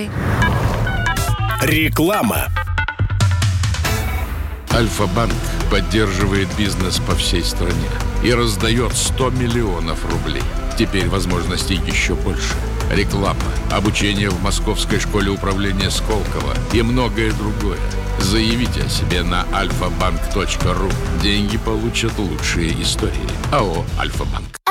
Бай-бай. Реклама. Альфа-банк поддерживает бизнес по всей стране и раздает 100 миллионов рублей. Теперь возможностей еще больше. Реклама, обучение в Московской школе управления Сколково и многое другое. Заявите о себе на alfabank.ru. Деньги получат лучшие истории. АО «Альфа-банк».